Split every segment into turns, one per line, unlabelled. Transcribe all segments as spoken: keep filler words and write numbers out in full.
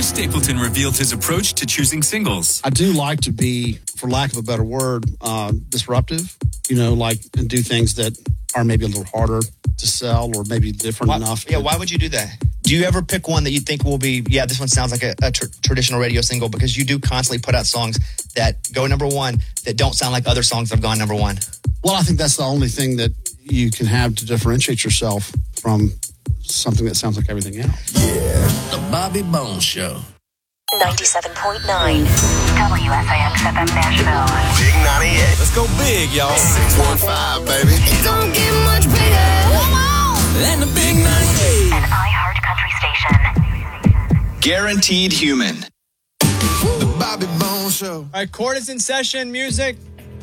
Stapleton revealed his approach to choosing singles.
I do like to be, for lack of a better word, uh, disruptive, you know, like, and do things that are maybe a little harder to sell or maybe different
why,
enough.
Yeah, why would you do that? Do you ever pick one that you think will be, yeah, this one sounds like a, a tr- traditional radio single, because you do constantly put out songs that go number one that don't sound like other songs that have gone number one?
Well, I think that's the only thing that you can have to differentiate yourself from something that sounds like everything else.
Yeah, the Bobby Bones Show.
ninety-seven point nine W S I X F M Nashville.
Big ninety-eight.
Let's go big, y'all.
six one five, baby.
It don't get much bigger. Come on.
And the Big ninety-eight.
An iHeart Country station.
Guaranteed Human.
The Bobby Bones Show.
All right, court is in session. Music.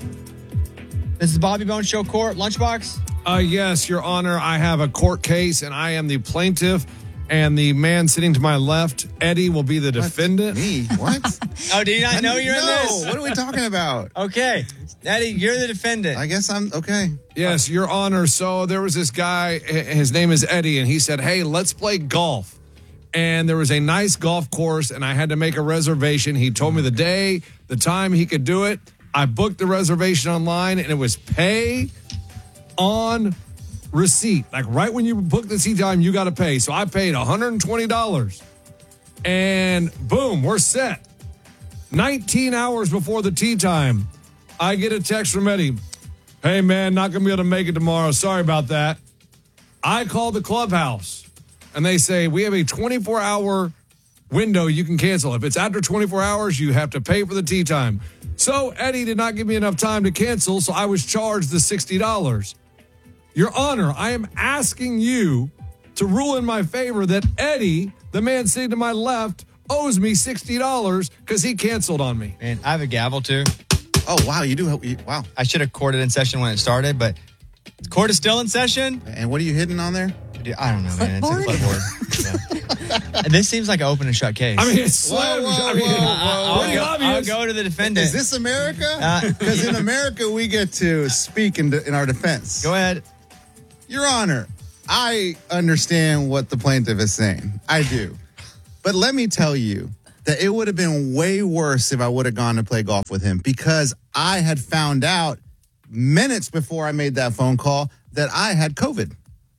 This is the Bobby Bones Show court. Lunchbox.
Uh, yes, Your Honor, I have a court case, and I am the plaintiff, and the man sitting to my left, Eddie, will be the defendant.
Me? What?
Oh, do you not know you're
no,
in this?
what are we talking about?
Okay. Eddie, you're the defendant.
I guess I'm, okay.
Yes, Your Honor. So there was this guy, his name is Eddie, and he said, hey, let's play golf. And there was a nice golf course, and I had to make a reservation. He told me the day, the time he could do it. I booked the reservation online, and it was pay on receipt. Like right when you book the seat time, you got to pay. So I paid one hundred twenty dollars. And boom, we're set. nineteen hours before the tee time, I get a text from Eddie. Hey, man, not going to be able to make it tomorrow. Sorry about that. I call the clubhouse, and they say, we have a twenty-four hour window you can cancel. If it's after twenty-four hours, you have to pay for the tee time. So Eddie did not give me enough time to cancel, so I was charged the sixty dollars. Your Honor, I am asking you to rule in my favor that Eddie, the man sitting to my left, owes me sixty dollars because he canceled on me.
And I have a gavel, too.
Oh, wow, you do. You, wow.
I should have courted in session when it started, but the court is still in session.
And what are you hitting on there?
I don't know, man. It's a clipboard. Yeah. This seems like an open and shut case.
I mean, it's slim.
Whoa, whoa,
I mean,
whoa, whoa,
I'll,
pretty
go,
obvious.
I'll go to the defendant.
Is this America?
Uh,
Because in America, we get to speak in, in our defense.
Go ahead.
Your Honor, I understand what the plaintiff is saying. I do. But let me tell you that it would have been way worse if I would have gone to play golf with him, because I had found out minutes before I made that phone call that I had COVID.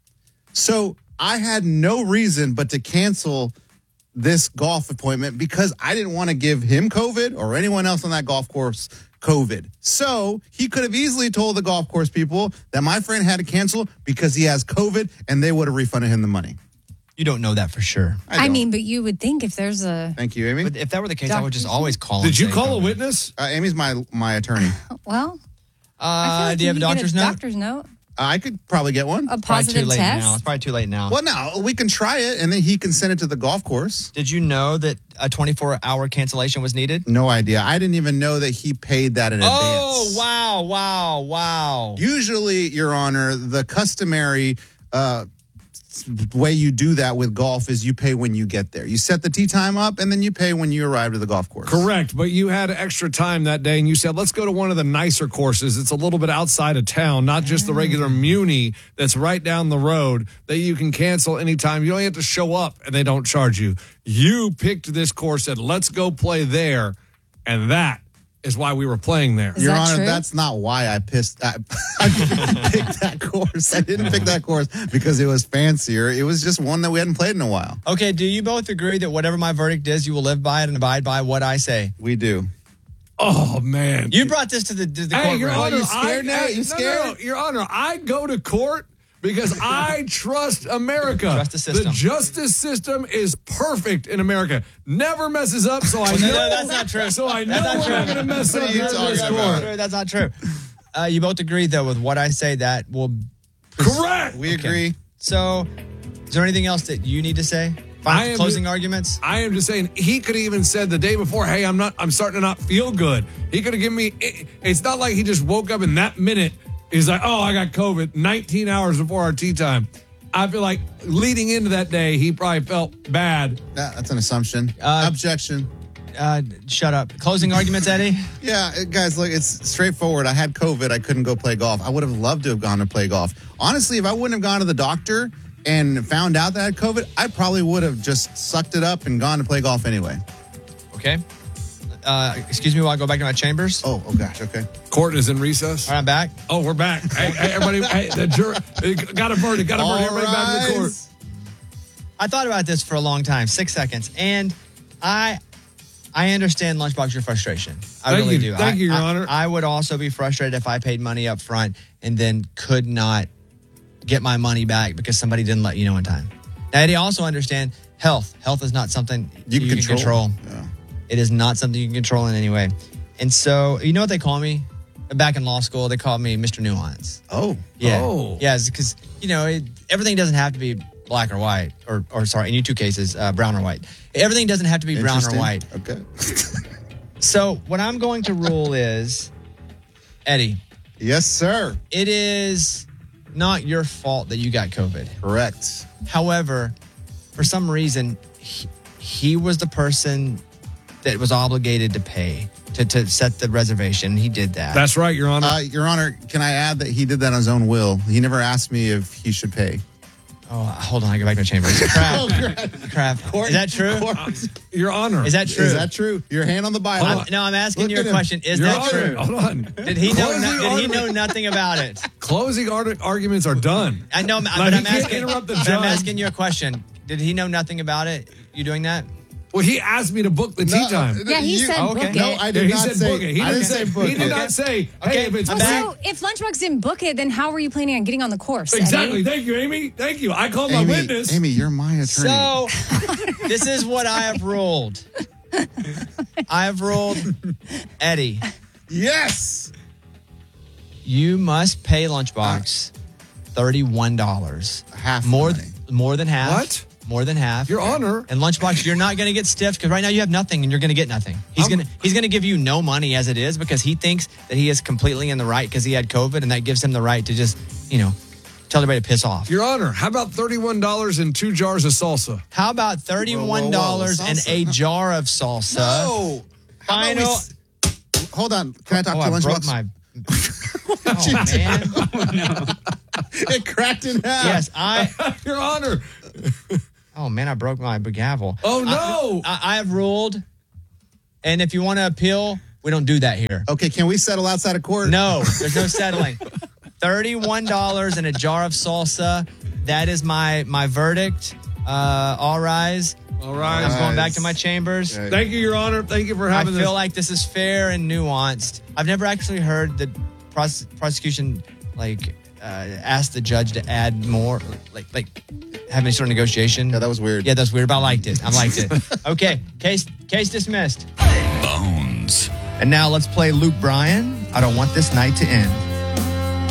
So I had no reason but to cancel this golf appointment because I didn't want to give him COVID or anyone else on that golf course COVID. So he could have easily told the golf course people that my friend had to cancel because he has COVID, and they would have refunded him the money.
You don't know that for sure.
I,
I
don't.
mean, but you would think if there's a...
Thank you, Amy.
But if that were the case, I would just always call.
Did
and
you
say
call a
COVID.
witness?
Uh, Amy's my my attorney.
Well, I feel
Uh,
like
do you have a
could get
doctor's note?
doctor's note?
I could probably get one.
A
Probably too
positive
late
test?
now. It's probably too late now.
Well, no, we can try it, and then he can send it to the golf course.
Did you know that a twenty-four hour cancellation was needed?
No idea. I didn't even know that he paid that in
Oh,
advance.
wow, wow, wow.
Usually, Your Honor, the customary uh, way you do that with golf is you pay when you get there. You set the tee time up, and then you pay when you arrive to the golf course.
Correct, but you had extra time that day, and you said, let's go to one of the nicer courses. It's a little bit outside of town, not just the regular Muni that's right down the road that you can cancel anytime. You only have to show up, and they don't charge you. You picked this course, said, let's go play there, and that is why we were playing there.
Is
Your
that
Honor,
true?
that's not why I pissed. I, I picked that course. I didn't pick that course because it was fancier. It was just one that we hadn't played in a while.
Okay, do you both agree that whatever my verdict is, you will live by it and abide by what I say?
We do.
Oh, man.
You brought this to the, to the
Hey,
courtroom.
Your Honor,
you scared
I,
now?
I-
You
no,
scared?
No, no, Your Honor, I go to court because I trust America.
Trust the system.
The justice system is perfect in America. Never messes up, so I know.
No, no, that's not true.
So I know
That's not
we're
true.
not going to mess
What
up
are you
here in
talking
this
about?
court.
That's not true. Uh, you both agree, though, with what I say that will...
Correct.
We agree.
So, is there anything else that you need to say?
I
Final
am-
closing arguments?
I am just saying, he could have even said the day before, hey, I'm not, I'm starting to not feel good. He could have given me, it, it's not like he just woke up in that minute. He's like, oh, I got COVID nineteen hours before our tea time. I feel like leading into that day, he probably felt bad.
That, that's an assumption.
Uh,
Objection.
Uh, shut up. Closing arguments, Eddie?
Yeah, it- guys, look, it's straightforward. I had COVID. I couldn't go play golf. I would have loved to have gone to play golf. Honestly, if I wouldn't have gone to the doctor and found out that I had COVID, I probably would have just sucked it up and gone to play golf anyway.
Okay. Uh, excuse me while I go back to my chambers.
Oh, oh gosh, okay.
Court is in recess.
All right, I'm back.
Oh, we're back. Hey, hey, everybody, hey, the jury got a verdict. Got a verdict. Everybody back to the court.
I thought about this for a long time, six seconds, and I I understand Lunchbox your frustration. I
Thank
really
you.
do.
Thank
I,
you, Your
I,
Honor.
I would also be frustrated if I paid money up front and then could not get my money back because somebody didn't let you know in time. Now, Eddie, also understand health. Health is not something you,
You
can
can
control.
control. Yeah.
It is not something you can control in any way. And so, you know what they call me? Back in law school, they called me Mister Nuance.
Oh.
Yeah.
Oh.
Yeah, because, you know, it, everything doesn't have to be black or white, or, or sorry, in you two cases, uh, brown or white. Everything doesn't have to be brown or
Interesting.
white.
Okay.
So what I'm going to rule is, Eddie,
Yes, sir.
it is not your fault that you got COVID.
Correct.
However, for some reason, he, he was the person that was obligated to pay, to, to set the reservation. He did that.
That's right, Your Honor.
Uh, Your Honor, can I add that he did that on his own will? He never asked me if he should pay.
Oh, hold on. I go back to my chambers. Crap. Crap. Is that true?
Your Honor.
Is that true?
Is that true? Your hand on the Bible.
I'm, no, I'm asking
Look
you a
at him.
question. Is
Your
that
Honor,
true?
Hold on.
Did he know?
Closing
No, did he
argument-
know nothing about it?
Closing art- arguments are done.
I know,
Like,
but
he
I'm
can't
asking.
interrupt the
but I'm
judge.
asking you a question. Did he know nothing about it? You doing that?
Well, he asked me to book the tea time.
Yeah, he said
okay.
book
No,
it.
I
Yeah,
did
he
not
said
say
book it. He
I
didn't
didn't
say.
say book
He did
it.
not say. Hey,
Okay,
if it's
I'm
free-
back.
So if Lunchbox didn't book it, then how were you planning on getting on the course? Eddie?
Exactly. Thank you, Amy. Thank you. I called my
Amy,
witness.
Amy, you're my attorney.
So, this is what I have ruled. I have ruled, Eddie,
yes.
you must pay Lunchbox thirty-one dollars.
Half the
More,
money.
more than half.
What?
More than half.
Your Honor.
And Lunchbox, you're not going to get stiffed because right now you have nothing and you're going to get nothing. He's
I'm-
going to he's going to give you no money as it is because he thinks that he is completely in the right because he had COVID and that gives him the right to just, you know, tell everybody to piss off.
Your Honor, how about thirty-one dollars and two jars of salsa?
How about thirty-one dollars
Whoa, whoa, whoa,
and a
salsa.
jar of salsa?
No. How about we
Final.
s- Hold on. Can I talk
Oh,
to
I broke
Lunchbox?
my. Oh, man.
It cracked in half.
Yes, I.
Your Honor.
Oh, man, I broke my gavel.
Oh, no.
I, I have ruled, and if you want to appeal, we don't do that here.
Okay, can we settle outside of court?
No, there's no settling. thirty-one dollars and a jar of salsa. That is my my verdict. Uh, all rise.
All right.
I'm going back to my chambers.
Okay.
Thank you, Your Honor. Thank you for
I
having
feel
this.
like this is fair and nuanced. I've never actually heard the pros- prosecution like uh, ask the judge to add more, like like have any sort of negotiation.
Yeah, that was weird.
Yeah, that's weird, but I liked it. I liked it. Okay, case case dismissed.
Bones.
And now let's play Luke Bryan. I don't want this night to end.